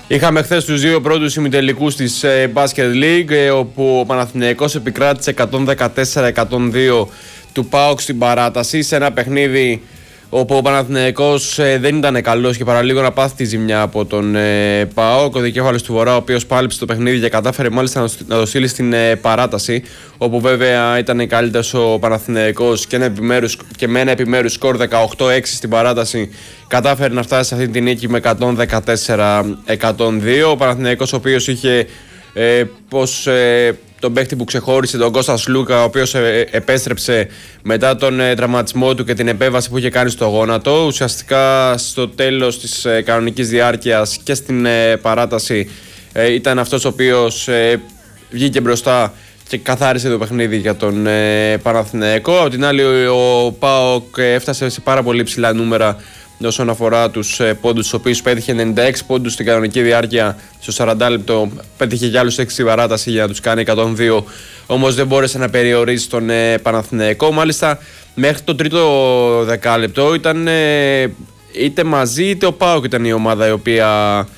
Είχαμε χθες τους δύο πρώτους ημιτελικούς της Basket League, όπου ο Παναθηναϊκός επικράτησε 114-102 του ΠΑΟΚ στην παράταση, σε ένα παιχνίδι όπου ο Παναθηναϊκός δεν ήταν καλός και παραλίγο να πάθει τη ζημιά από τον ΠΑΟΚ. Ο δικέφαλος του Βορρά, ο οποίος πάλεψε το παιχνίδι και κατάφερε μάλιστα να το στείλει στην παράταση, όπου βέβαια ήταν καλύτερος ο Παναθηναϊκός και με ένα επιμέρους σκορ 18-6 στην παράταση κατάφερε να φτάσει σε αυτή τη νίκη με 114-102. Ο Παναθηναϊκός, ο οποίος είχε τον παίχτη που ξεχώρισε, τον Κώστα Σλούκα, ο οποίος επέστρεψε μετά τον τραυματισμό του και την επέμβαση που είχε κάνει στο γόνατο. Ουσιαστικά στο τέλος της κανονικής διάρκειας και στην παράταση ήταν αυτός ο οποίος βγήκε μπροστά και καθάρισε το παιχνίδι για τον Παναθηναϊκό. Από την άλλη, ο ΠΑΟΚ έφτασε σε πάρα πολύ ψηλά νούμερα όσον αφορά τους πόντους, τους οποίους πέτυχε 96 πόντους στην κανονική διάρκεια. Στο 40 λεπτό πέτυχε για άλλους 6 στην παράταση για να τους κάνει 102, όμως δεν μπόρεσε να περιορίσει τον Παναθηναϊκό. Μάλιστα μέχρι το τρίτο δεκάλεπτο ήταν είτε μαζί είτε ο ΠΑΟΚ ήταν η ομάδα η οποία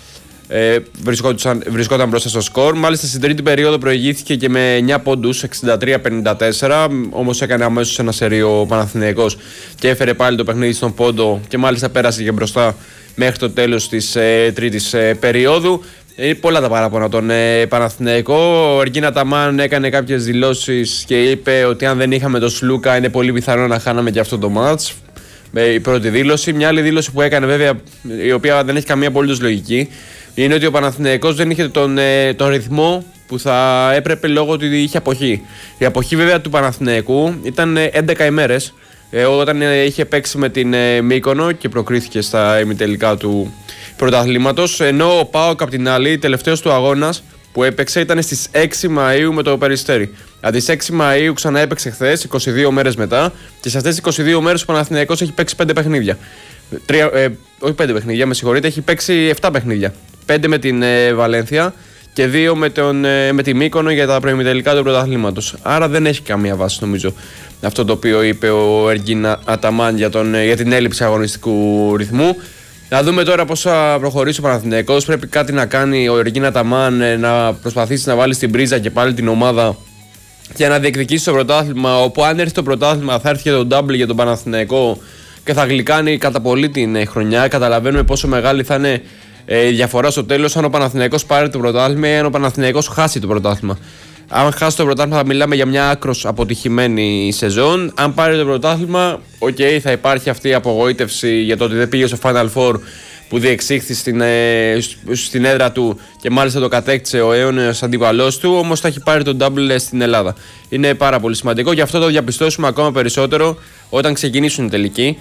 βρισκόταν μπροστά στο σκορ. Μάλιστα στην τρίτη περίοδο προηγήθηκε και με 9 πόντους, 63-54, όμως έκανε αμέσως ένα σερί ο Παναθηναϊκός και έφερε πάλι το παιχνίδι στον πόντο και μάλιστα πέρασε και μπροστά μέχρι το τέλος της τρίτης περίοδου. Πολλά τα παράπονα τον Παναθηναϊκό. Ο Εργκίν Αταμάν έκανε κάποιες δηλώσεις και είπε ότι αν δεν είχαμε τον Σλούκα είναι πολύ πιθανό να χάναμε και αυτό το μάτς. Η πρώτη δήλωση. Μια άλλη δήλωση που έκανε, βέβαια, η οποία δεν έχει καμία απολύτως λογική, είναι ότι ο Παναθηναϊκός δεν είχε τον ρυθμό που θα έπρεπε λόγω ότι είχε αποχή. Η αποχή βέβαια του Παναθηναϊκού ήταν 11 ημέρες όταν είχε παίξει με την Μύκονο και προκρίθηκε στα ημιτελικά του πρωταθλήματος, ενώ ο ΠΑΟΚ απ' την άλλη, τελευταίος του αγώνας που έπαιξε ήταν στις 6 Μαΐου με το Περιστέρι. Δηλαδή στις 6 Μαΐου ξανά έπαιξε χθες, 22 μέρες μετά, και σε αυτές τις 22 μέρες ο Παναθηναϊκός έχει παίξει 5 παιχνίδια. Όχι 5 παιχνίδια, με συγχωρείτε, έχει παίξει 7 παιχνίδια. 5 με την Βαλένθια και 2 με τη Μύκονο για τα προημιτελικά του πρωταθλήματος. Άρα δεν έχει καμία βάση, νομίζω, αυτό το οποίο είπε ο Εργκίν Αταμάν για την έλλειψη αγωνιστικού ρυθμού. Να δούμε τώρα πώς θα προχωρήσει ο Παναθηναϊκός. Πρέπει κάτι να κάνει ο Εργκίν Αταμάν, να προσπαθήσει να βάλει στην πρίζα και πάλι την ομάδα και να διεκδικήσει το πρωτάθλημα. Όπου αν έρθει το πρωτάθλημα θα έρθει και το double για τον Παναθηναϊκό και θα γλυκάνει κατά πολύ την χρονιά. Καταλαβαίνουμε πόσο μεγάλη θα είναι η διαφορά στο τέλος αν ο Παναθηναϊκός πάρει το πρωτάθλημα ή αν ο Παναθηναϊκός χάσει το πρωτάθλημα. Αν χάσει το πρωτάθλημα θα μιλάμε για μια άκρως αποτυχημένη σεζόν. Αν πάρει το πρωτάθλημα, θα υπάρχει αυτή η απογοήτευση για το ότι δεν πήγε στο Final Four που διεξήχθη στην έδρα του και μάλιστα το κατέκτησε ο αιώνιος αντίπαλός του, όμως θα έχει πάρει τον double στην Ελλάδα. Είναι πάρα πολύ σημαντικό και αυτό το διαπιστώσουμε ακόμα περισσότερο όταν ξεκινήσουν οι τελικοί.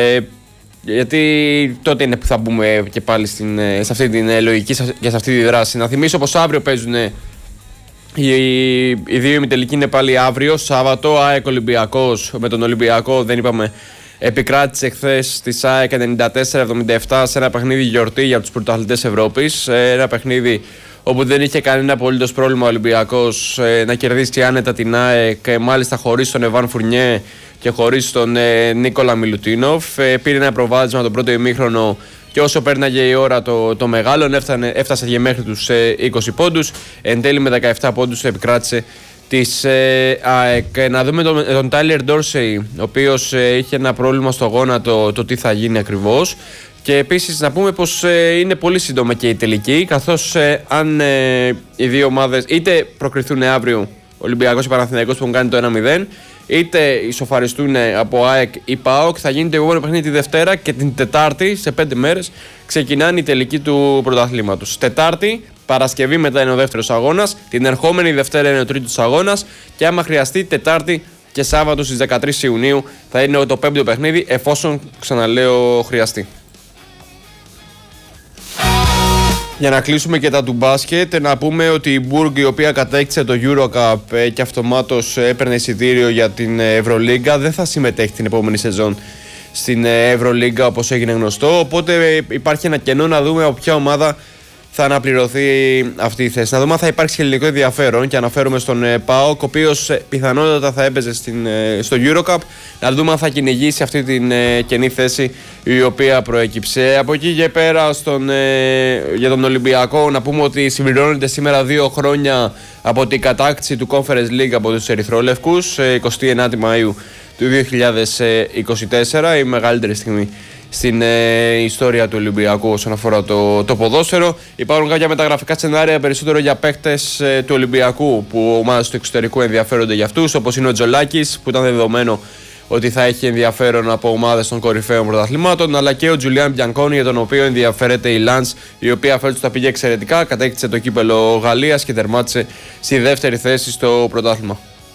Γιατί τότε είναι που θα μπούμε και πάλι σε αυτή την λογική και σε αυτή τη δράση. Να θυμίσω πως αύριο παίζουν οι δύο ημιτελικοί, είναι πάλι αύριο, Σάββατο. ΑΕΚ Ολυμπιακός, με τον Ολυμπιακό δεν είπαμε, επικράτησε χθες της ΑΕΚ 94-77 σε ένα παιχνίδι γιορτή για τους πρωταθλητές Ευρώπης. Ένα παιχνίδι όπου δεν είχε κανένα απολύτως πρόβλημα ο Ολυμπιακός να κερδίσει άνετα την ΑΕΚ, μάλιστα χωρίς τον Εβάν Φουρνιέ και χωρίς τον Νίκολα Μιλουτίνοφ. Πήρε ένα προβάδισμα το πρώτο ημίχρονο και όσο πέρναγε η ώρα το μεγάλο έφτασε και μέχρι τους 20 πόντους. Εν τέλει με 17 πόντους επικράτησε της ΑΕΚ. Να δούμε τον Τάιλερ Ντόρσεϊ, ο οποίος είχε ένα πρόβλημα στο γόνατο, το τι θα γίνει ακριβώς. Και επίσης να πούμε πως είναι πολύ σύντομα και η τελική, καθώς αν οι δύο ομάδες είτε προκριθούν αύριο, Ολυμπιακός και Παναθηναϊκός που έχουν κάνει το 1-0, είτε ισοφαριστούν από ΑΕΚ ή ΠΑΟΚ, θα γίνει το επόμενο παιχνίδι τη Δευτέρα και την Τετάρτη, σε 5 μέρες, ξεκινάνε η τελική του πρωταθλήματος. Τετάρτη, Παρασκευή μετά είναι ο δεύτερος αγώνας, την ερχόμενη Δευτέρα είναι ο τρίτος αγώνας και άμα χρειαστεί Τετάρτη και Σάββατο στις 13 Ιουνίου θα είναι το πέμπτο παιχνίδι, εφόσον, ξαναλέω, χρειαστεί. Για να κλείσουμε και τα του μπάσκετ, να πούμε ότι η Μπουργκ, η οποία κατέκτησε το EuroCup και αυτομάτως έπαιρνε εισιτήριο για την Ευρωλίγκα, δεν θα συμμετέχει την επόμενη σεζόν στην Ευρωλίγκα όπως έγινε γνωστό. Οπότε υπάρχει ένα κενό να δούμε από ποια ομάδα θα αναπληρωθεί αυτή η θέση. Να δούμε αν θα υπάρξει ελληνικό ενδιαφέρον και αναφέρομαι στον ΠΑΟΚ, ο οποίος πιθανότατα θα έπαιζε στο EuroCup. Να δούμε αν θα κυνηγήσει αυτή την κενή θέση η οποία προέκυψε. Από εκεί και πέρα για τον Ολυμπιακό, να πούμε ότι συμπληρώνεται σήμερα 2 χρόνια από την κατάκτηση του Conference League από τους Ερυθρόλευκους, 29 Μαΐου του 2024, η μεγαλύτερη στιγμή στην ιστορία του Ολυμπιακού όσον αφορά το ποδόσφαιρο. Υπάρχουν κάποια μεταγραφικά σενάρια περισσότερο για παίκτες του Ολυμπιακού που ομάδες του εξωτερικού ενδιαφέρονται για αυτούς, όπως είναι ο Τζολάκης, που ήταν δεδομένο ότι θα έχει ενδιαφέρον από ομάδες των κορυφαίων πρωταθλημάτων, αλλά και ο Τζουλιάν Μπιανκόνι, για τον οποίο ενδιαφέρεται η Λαντς, η οποία φέτος τα πήγε εξαιρετικά, κατέκτησε το κύπελο Γαλλίας και τερμάτισε στη δεύτερη θέση στο πρωτάθλημα.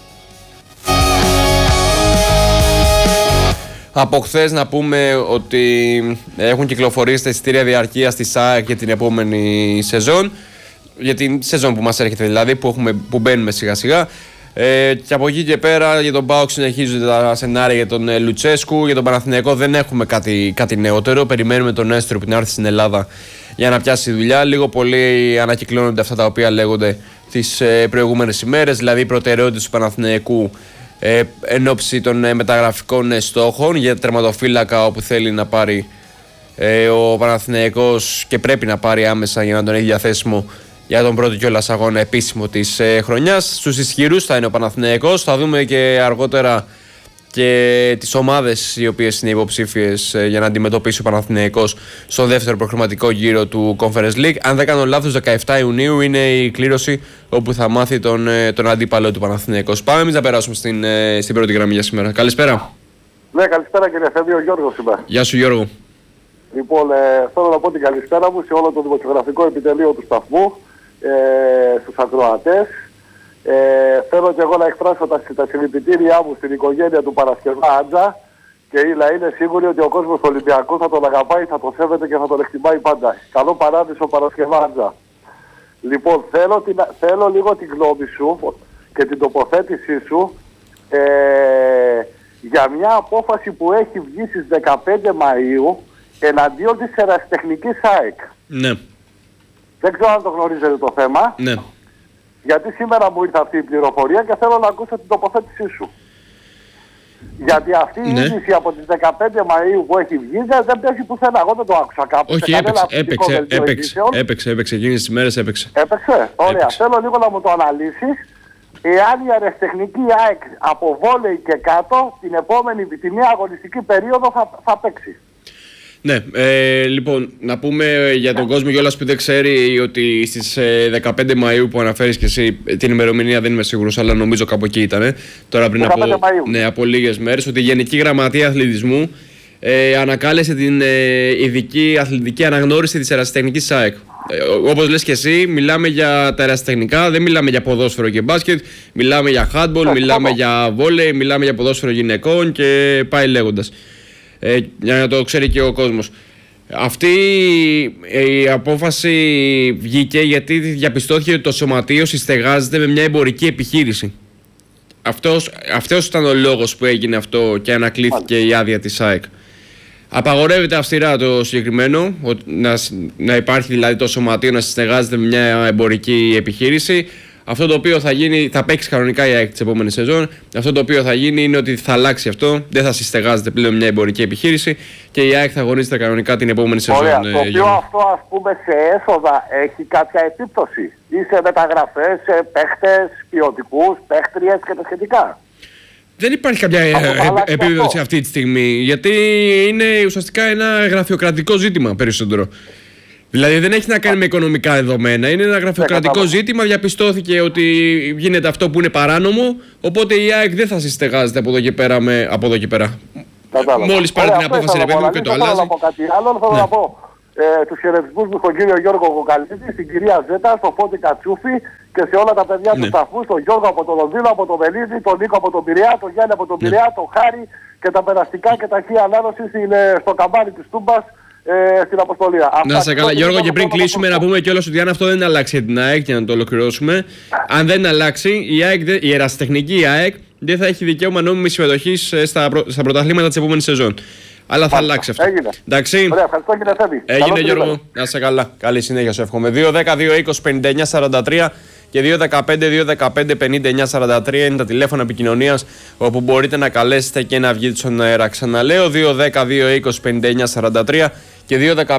Από χθες να πούμε ότι έχουν κυκλοφορήσει τα εισιτήρια διαρκείας της ΑΕΚ για την επόμενη σεζόν, για την σεζόν που μας έρχεται δηλαδή, που μπαίνουμε σιγά σιγά. Και από εκεί και πέρα για τον ΠΑΟΚ συνεχίζονται τα σενάρια για τον Λουτσέσκου. Για τον Παναθηναϊκό δεν έχουμε κάτι νεότερο. Περιμένουμε τον Έστρο που να έρθει στην Ελλάδα για να πιάσει δουλειά. Λίγο πολύ ανακυκλώνονται αυτά τα οποία λέγονται τις προηγούμενες ημέρες, δηλαδή οι προτεραιότητες του Παναθηναϊκού εν ώψη των μεταγραφικών στόχων για τερματοφύλακα, όπου θέλει να πάρει ο Παναθηναϊκός και πρέπει να πάρει άμεσα για να τον έχει διαθέσιμο για τον πρώτο κιόλας αγώνα επίσημο της χρονιάς. Στους ισχυρούς θα είναι ο Παναθηναϊκός. Θα δούμε και αργότερα και τις ομάδες οι οποίες είναι υποψήφιες για να αντιμετωπίσει ο Παναθηναϊκός στο δεύτερο προκριματικό γύρο του Conference League. Αν δεν κάνω λάθος, 17 Ιουνίου είναι η κλήρωση όπου θα μάθει τον αντίπαλο του Παναθηναϊκός. Πάμε εμείς να περάσουμε στην πρώτη γραμμή για σήμερα. Καλησπέρα. Ναι, καλησπέρα κύριε Θέμη, ο Γιώργος είμαι. Γεια σου Γιώργο. Λοιπόν, θέλω να πω την καλησπέρα μου σε όλο το δημοσιογραφικό επιτελείο του σταθμού, στους ακροατές. Θέλω και εγώ να εκφράσω τα συλληπιτήριά μου στην οικογένεια του Παρασκευά Άντζα και να είναι σίγουροι ότι ο κόσμος του Ολυμπιακού θα τον αγαπάει, θα τον σέβεται και θα τον εκτιμάει πάντα. Καλό παράδεισο Παρασκευά Άντζα. Λοιπόν, θέλω λίγο την γνώμη σου και την τοποθέτησή σου για μια απόφαση που έχει βγει στις 15 Μαΐου εναντίον της ερασιτεχνικής ΑΕΚ. Ναι. Δεν ξέρω αν το γνωρίζετε το θέμα. Ναι. Γιατί σήμερα μου ήρθε αυτή η πληροφορία και θέλω να ακούσω την τοποθέτησή σου. Γιατί αυτή η είδηση από τις 15 Μαΐου που έχει βγει δεν παίζει πουθενά. Εγώ δεν το άκουσα κάπου. Όχι, έπαιξε. Εκείνες τις μέρες έπαιξε. Έπαιξε. Ωραία. Θέλω λίγο να μου το αναλύσεις. Εάν η αεραστεχνική ΑΕΚ από βόλεϊ και κάτω τη μία αγωνιστική περίοδο θα παίξει. Ναι, λοιπόν, να πούμε για τον κόσμο κιόλας που δεν ξέρει ότι στις 15 Μαΐου που αναφέρεις και εσύ, την ημερομηνία δεν είμαι σίγουρος, αλλά νομίζω κάπου εκεί ήταν. Τώρα πριν από λίγες μέρες, ότι η Γενική Γραμματεία Αθλητισμού ανακάλεσε την ειδική αθλητική αναγνώριση της ερασιτεχνικής ΑΕΚ. Όπως λες και εσύ, μιλάμε για τα ερασιτεχνικά, δεν μιλάμε για ποδόσφαιρο και μπάσκετ, μιλάμε για handball, μιλάμε για βόλεϊ, μιλάμε για ποδόσφαιρο γυναικών και πάει λέγοντας. Για να το ξέρει και ο κόσμος. Αυτή η απόφαση βγήκε γιατί διαπιστώθηκε ότι το σωματείο συστεγάζεται με μια εμπορική επιχείρηση. Αυτός ήταν ο λόγος που έγινε αυτό και ανακλήθηκε η άδεια της ΑΕΚ. Απαγορεύεται αυστηρά το συγκεκριμένο, να υπάρχει δηλαδή το σωματείο να συστεγάζεται με μια εμπορική επιχείρηση. Αυτό το οποίο θα γίνει, θα παίξει κανονικά η ΑΕΚ της επόμενης σεζόν. Αυτό το οποίο θα γίνει είναι ότι θα αλλάξει αυτό. Δεν θα συστεγάζεται πλέον μια εμπορική επιχείρηση και η ΑΕΚ θα αγωνίζεται κανονικά την επόμενη σεζόν. Ωραία, το οποίο αυτό ας πούμε σε έσοδα έχει κάποια επίπτωση ή σε μεταγραφές, σε παίχτες, ποιοτικούς, παίχτριες και τα σχετικά. Δεν υπάρχει κάποια επίπτωση αυτή τη στιγμή, γιατί είναι ουσιαστικά ένα γραφειοκρατικό ζήτημα περισσότερο. Δηλαδή δεν έχει να κάνει με οικονομικά δεδομένα, είναι ένα γραφειοκρατικό ζήτημα. Διαπιστώθηκε ότι γίνεται αυτό που είναι παράνομο, οπότε η ΑΕΚ δεν θα συστεγάζεται από εδώ και πέρα. Μόλις πάρει την απόφαση ρε παιδί μου και το αλλάζει. Θέλω να πω κάτι άλλο, θέλω να πω τους χαιρετισμούς μου στον κύριο Γιώργο Κοκαλίδη, στην κυρία Ζέτα, στον Φώτη Κατσούφη και σε όλα τα παιδιά του σταθμού, στον Γιώργο από τον Λονδίνο, από τον Βελίδη, τον Νίκο από τον Πειραιά, τον Γιάννη από τον Πειραιά, τον Χάρη και τα περαστικά και τα χεία ανάδοση στο καμπάνι της Τούμπας. Στην αποστολία. Να σε καλά, Γιώργο, και πριν κλείσουμε να πούμε κιόλας ότι αν αυτό δεν αλλάξει για την ΑΕΚ, για να το ολοκληρώσουμε, αν δεν αλλάξει, η ερασιτεχνική ΑΕΚ δεν θα έχει δικαίωμα νόμιμης συμμετοχής στα πρωταθλήματα της επόμενης σεζόν. Αλλά θα αλλάξει αυτό. Έγινε. Εντάξει. Ωραία, ευχαριστώ κύριε Θέμη. Έγινε Γιώργο. Να είσαι καλά. Καλή συνέχεια σου εύχομαι. 2-10-2-20-59-43 και 2-15-2-15-59-43 είναι τα τηλέφωνα επικοινωνίας όπου μπορείτε να καλέσετε και να βγείτε στον αέρα. Ξαναλέω 2-10-2-20-59-43 και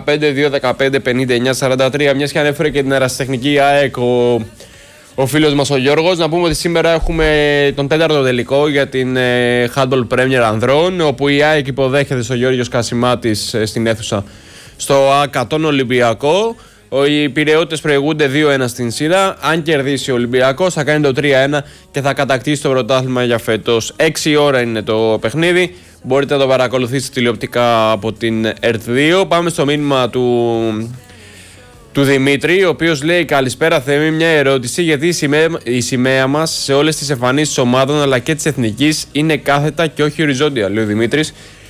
2-15-2-15-59-43. Μιας και ανέφερε και την αεραστεχνική ΑΕΚ ο φίλος μας ο Γιώργος, να πούμε ότι σήμερα έχουμε τον τέταρτο τελικό για την Handball Premier Ανδρών, όπου η ΑΕΚ υποδέχεται στο Γιώργος Κασιμάτης στην αίθουσα στο ΑΚΑ τον Ολυμπιακό. Οι Πειραιώτες προηγούνται 2-1 στην σειρά. Αν κερδίσει ο Ολυμπιακός θα κάνει το 3-1 και θα κατακτήσει το πρωτάθλημα για φέτος. 6 ώρα είναι το παιχνίδι. Μπορείτε να το παρακολουθήσετε τηλεοπτικά από την ΕΡΤ2. Πάμε στο μήνυμα του Δημήτρη, ο οποίος λέει: καλησπέρα Θέμη, μια ερώτηση. Γιατί η σημαία μας σε όλες τις εμφανίσεις ομάδων αλλά και της εθνικής είναι κάθετα και όχι οριζόντια, λέει ο Δημήτρης.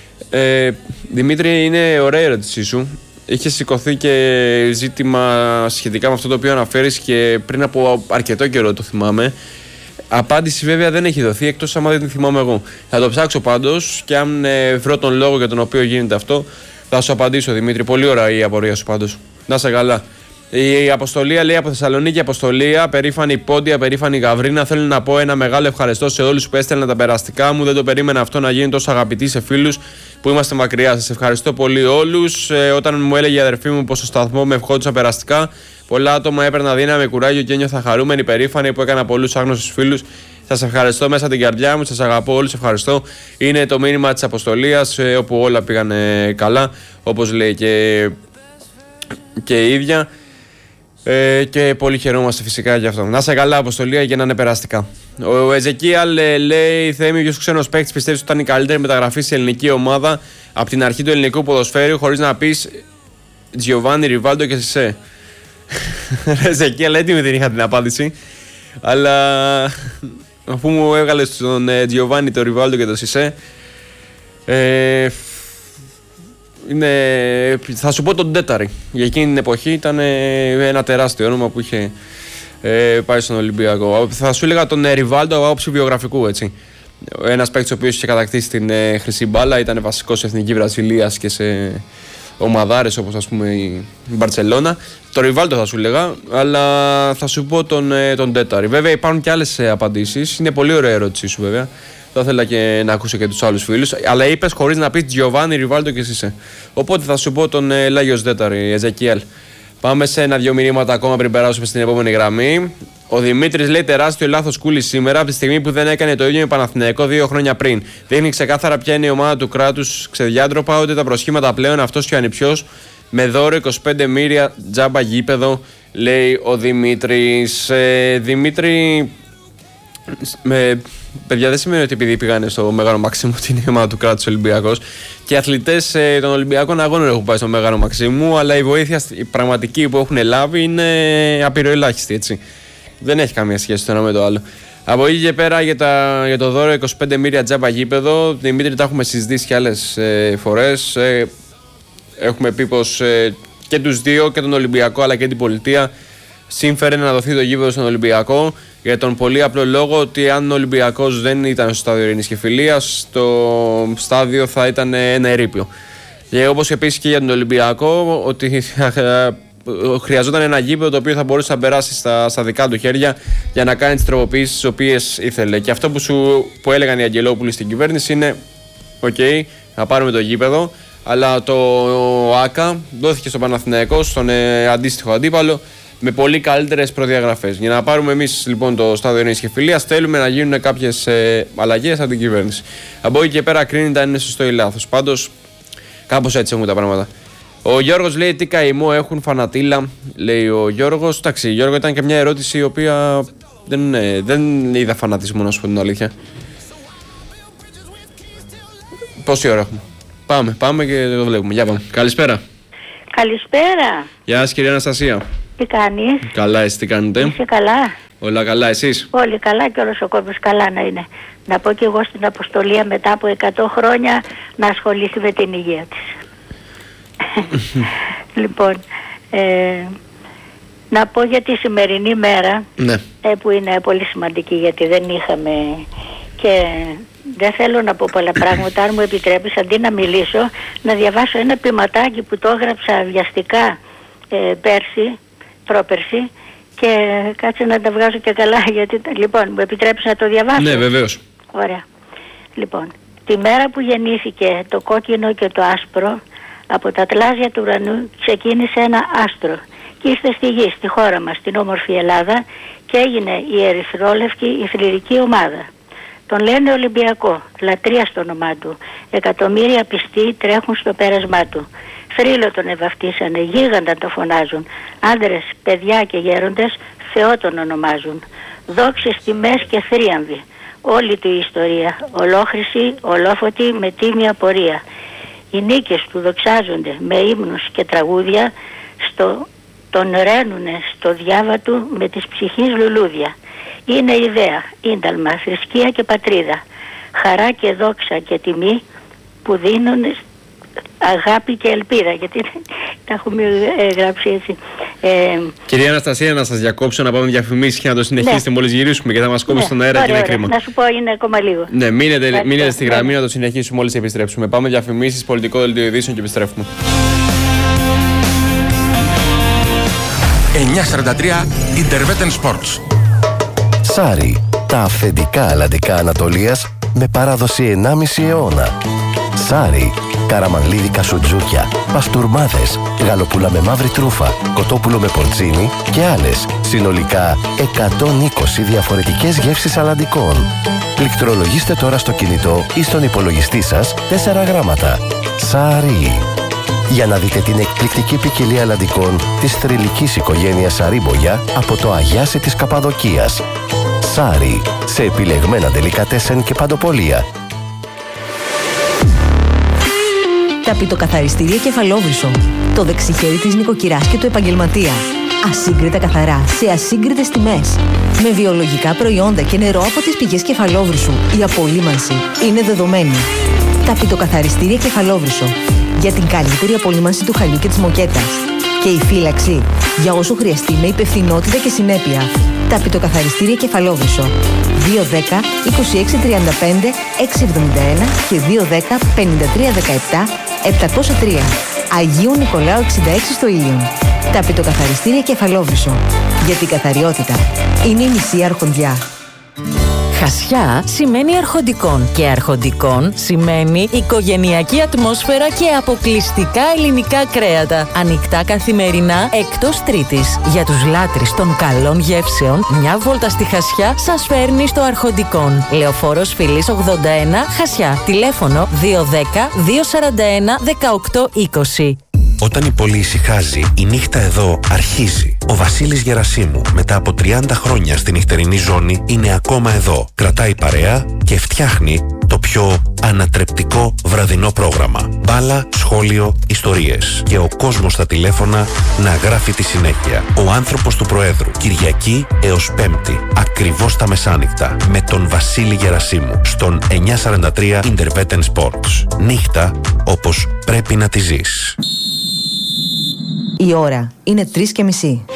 Δημήτρη, είναι ωραία η ερώτησή σου. Είχε σηκωθεί και ζήτημα σχετικά με αυτό το οποίο αναφέρεις και πριν από αρκετό καιρό, το θυμάμαι. Απάντηση βέβαια δεν έχει δοθεί, εκτός άμα δεν την θυμάμαι εγώ. Θα το ψάξω πάντως και αν βρω τον λόγο για τον οποίο γίνεται αυτό, θα σου απαντήσω, Δημήτρη. Πολύ ωραία η απορία σου πάντως. Να είσαι καλά. Η Αποστολία λέει από Θεσσαλονίκη: Αποστολία, περήφανη Πόντια, περήφανη Γαβρίνα. Θέλω να πω ένα μεγάλο ευχαριστώ σε όλους που έστελναν τα περαστικά μου. Δεν το περίμενα αυτό να γίνει τόσο αγαπητοί σε φίλους που είμαστε μακριά. Σας ευχαριστώ πολύ όλους. Όταν μου έλεγε η αδερφή μου πως στο σταθμό με ευχόντουσαν περαστικά, πολλά άτομα έπαιρνα δύναμη, κουράγιο και ένιωθα χαρούμενη, περήφανη που έκανα πολλούς άγνωστους φίλους. Σας ευχαριστώ μέσα την καρδιά μου, σας αγαπώ όλους, ευχαριστώ. Είναι το μήνυμα της Αποστολίας, όπου όλα πήγαν καλά, όπως λέει και η ίδια. Και πολύ χαιρόμαστε φυσικά γι' αυτό. Να είσαι καλά, Αποστολία, για να είναι περαστικά. Ο Εζεκίαλ λέει: Θέμη, ποιος ξένος παίκτης πιστεύεις ότι ήταν η καλύτερη μεταγραφή σε ελληνική ομάδα από την αρχή του ελληνικού ποδοσφαίρου, χωρίς να πεις Τζιοβάνι, Ριβάλντο και Σισε? Εζεκίαλ, έτοιμη δεν είχα την απάντηση. Αλλά αφού μου έβγαλες τον Τζιοβάνι, τον Ριβάλντο και τον Σισε, θα σου πω τον Τέταρη. Για εκείνη την εποχή ήταν ένα τεράστιο όνομα που είχε πάει στον Ολυμπιακό. Θα σου έλεγα τον Ριβάλντο από άποψη βιογραφικού, έτσι. Ένας παίκτης ο οποίος είχε κατακτήσει την χρυσή μπάλα, ήταν βασικός σε εθνική Βραζιλίας και σε ομαδάρες όπως ας πούμε η Μπαρτσελώνα. Το Ριβάλντο θα σου έλεγα, αλλά θα σου πω τον Τέταρη. Βέβαια υπάρχουν και άλλες απαντήσεις. Είναι πολύ ωραία ερώτησή σου βέβαια. Θα ήθελα και να ακούσω και τους άλλους φίλους. Αλλά είπες χωρίς να πεις Τζιοβάνι, Ριβάλντο και Σισε. Οπότε θα σου πω τον Λάγιος Τέταρη, Εζεκίελ. Πάμε σε ένα-δυο μηνύματα ακόμα πριν περάσουμε στην επόμενη γραμμή. Ο Δημήτρης λέει: τεράστιο λάθος Κούλη σήμερα από τη στιγμή που δεν έκανε το ίδιο με Παναθηναϊκό 2 χρόνια πριν. Δείχνει ξεκάθαρα ποια είναι η ομάδα του κράτους ξεδιάντροπα, ότι τα προσχήματα πλέον αυτός και ο ανιψιός με δώρο 25 μοίρια τζάμπα γήπεδο, λέει ο Δημήτρης. Δημήτρη. Παιδιά, δεν σημαίνει ότι επειδή πήγανε στο Μέγαρο Μαξίμου την ομάδα του κράτους Ολυμπιακός και οι αθλητές των Ολυμπιακών Αγώνων έχουν πάει στο Μέγαρο Μαξίμου, αλλά η βοήθεια η πραγματική που έχουν λάβει είναι απειροελάχιστη, έτσι. Δεν έχει καμία σχέση το ένα με το άλλο. Από εκεί και πέρα για το δώρο 25 μοίρια τζάμπα γήπεδο, Δημήτρη, τα έχουμε συζητήσει και άλλες φορές. Έχουμε πει πως και τους δύο, και τον Ολυμπιακό αλλά και την πολιτεία, σύμφερε να δοθεί το γήπεδο στον Ολυμπιακό, για τον πολύ απλό λόγο ότι αν ο Ολυμπιακός δεν ήταν στο στάδιο Ειρήνης και Φιλίας, το στάδιο θα ήταν ένα ερείπιο. Και όπως επίσης και για τον Ολυμπιακό, ότι χρειαζόταν ένα γήπεδο το οποίο θα μπορούσε να περάσει στα δικά του χέρια για να κάνει τις τροποποιήσεις τις οποίες ήθελε. Και αυτό που έλεγαν οι Αγγελόπουλοι στην κυβέρνηση είναι: OK, θα πάρουμε το γήπεδο, αλλά το ΆΚΑ δόθηκε στον Παναθηναϊκό, στον αντίστοιχο αντίπαλο, με πολύ καλύτερες προδιαγραφές. Για να πάρουμε εμείς λοιπόν το στάδιο Ειρήνης και Φιλίας, θέλουμε να γίνουν κάποιες αλλαγές από την κυβέρνηση. Από εκεί και πέρα κρίνεται αν είναι σωστό ή λάθος. Πάντως, κάπως έτσι έχουν τα πράγματα. Ο Γιώργος λέει: τι καημό έχουν φανατήλα, λέει ο Γιώργος. Εντάξει, Γιώργο, ήταν και μια ερώτηση η οποία δεν είδα φανατισμό, να σου πω την αλήθεια. Πόση ώρα έχουμε? Πάμε και το βλέπουμε. Για πάμε. Καλησπέρα. Καλησπέρα. Γεια σας, κυρία Αναστασία. Τι κάνεις? Καλά, εσείς τι κάνετε? Είσαι καλά? Όλα καλά, εσείς? Όλοι καλά και όλος ο κόσμος καλά να είναι. Να πω και εγώ στην Αποστολία μετά από 100 χρόνια να ασχοληθεί με την υγεία της. Λοιπόν, να πω για τη σημερινή μέρα, ναι, που είναι πολύ σημαντική, γιατί δεν είχαμε και δεν θέλω να πω πολλά πράγματα, αν μου επιτρέπεις, αντί να μιλήσω, να διαβάσω ένα ποιηματάκι που το έγραψα βιαστικά πρόπερση, και κάτσε να τα βγάζω και καλά, γιατί λοιπόν μου επιτρέπεις να το διαβάσω? Ναι, βεβαίως. Ωραία. Λοιπόν, τη μέρα που γεννήθηκε το κόκκινο και το άσπρο, από τα τλάζια του ουρανού ξεκίνησε ένα άστρο και ήρθε στη γη, στη χώρα μας, στην όμορφη Ελλάδα, και έγινε η ερυθρόλευκη η θρυλική ομάδα. Τον λένε Ολυμπιακό, λατρεία στο όνομά του. Εκατομμύρια πιστοί τρέχουν στο πέρασμά του. Θρύλο τον ευαυτίσανε, γίγαντα το φωνάζουν. Άντρες, παιδιά και γέροντες Θεό τον ονομάζουν. Δόξες, τιμές και θρίαμβοι. Όλη του η ιστορία, ολόχρηση, ολόφωτη, με τίμια πορεία. Οι νίκες του δοξάζονται με ύμνους και τραγούδια, τον ρένουνε στο διάβα του με της ψυχής λουλούδια. Είναι ιδέα, ίνταλμα, θρησκεία και πατρίδα, χαρά και δόξα και τιμή που δίνουν αγάπη και ελπίδα, γιατί τα έχουμε γράψει έτσι. Κυρία Αναστασία, να σας διακόψω να πάμε διαφημίσεις και να το συνεχίσετε, ναι, μόλις γυρίσουμε, και θα μας κόψει στον αέρα, ωραία, και είναι κρίμα. Να σου πω, είναι ακόμα λίγο. Ναι, μείνετε στη γραμμή, να το συνεχίσουμε μόλις επιστρέψουμε. Πάμε διαφημίσεις, πολιτικό δελτίο ειδήσεων και επιστρέφουμε. 9:43 Interveten Sports. Σάρι, τα αυθεντικά αλλαντικά Ανατολίας με παράδοση 1,5 αιώνα. Σάρι, καραμανλίδικα σουτζούκια, παστούρμάδες, γαλοπούλα με μαύρη τρούφα, κοτόπουλο με πορτσίνι και άλλες. Συνολικά 120 διαφορετικές γεύσεις αλλαντικών. Πληκτρολογήστε τώρα στο κινητό ή στον υπολογιστή σας 4 γράμματα. Σάρι. Για να δείτε την εκπληκτική ποικιλία αλλαντικών της θρυλικής οικογένειας Σαρίμπογια από το Αγιάσι της Καπαδοκίας. Σάρι, σε επιλεγμένα ντελικατέσεν και παντοπολία. Ταπητοκαθαριστήρια Κεφαλόβρυσο. Το δεξιχέρι της νοικοκυράς και του επαγγελματία. Ασύγκριτα καθαρά, σε ασύγκριτες τιμές. Με βιολογικά προϊόντα και νερό από τις πηγές Κεφαλόβρυσου. Η απολύμανση είναι δεδομένη. Ταπητοκαθαριστήρια Κεφαλόβρυσο. Για την καλύτερη απολύμανση του χαλιού και της μοκέτας. Και η φύλαξη για όσο χρειαστεί με υπευθυνότητα και συνέπεια. Ταπητοκαθαριστήρια Κεφαλόβρυσο. 210 2635 671 και 210 5317 703. Αγίου Νικολάου 66 στο Ήλιον. Ταπητοκαθαριστήρια Κεφαλόβρυσο. Για την καθαριότητα είναι η μισή αρχοντιά. Χασιά σημαίνει αρχοντικών και αρχοντικών σημαίνει οικογενειακή ατμόσφαιρα και αποκλειστικά ελληνικά κρέατα. Ανοιχτά καθημερινά εκτός Τρίτης. Για τους λάτρεις των καλών γεύσεων, μια βόλτα στη Χασιά σας φέρνει στο Αρχοντικών. Λεωφόρος Φιλής 81, Χασιά. Τηλέφωνο 210 241 1820. Όταν η πόλη ησυχάζει, η νύχτα εδώ αρχίζει. Ο Βασίλης Γερασίμου, μετά από 30 χρόνια στη νυχτερινή ζώνη, είναι ακόμα εδώ. Κρατάει παρέα και φτιάχνει το πιο ανατρεπτικό βραδινό πρόγραμμα. Μπάλα, σχόλιο, ιστορίες. Και ο κόσμος στα τηλέφωνα να γράφει τη συνέχεια. Ο άνθρωπος του Προέδρου. Κυριακή έως Πέμπτη. Ακριβώς τα μεσάνυχτα. Με τον Βασίλη Γερασίμου. Στον 943 Interveten Sports. Νύχτα όπως πρέπει να τη ζεις. Η ώρα είναι 3:30.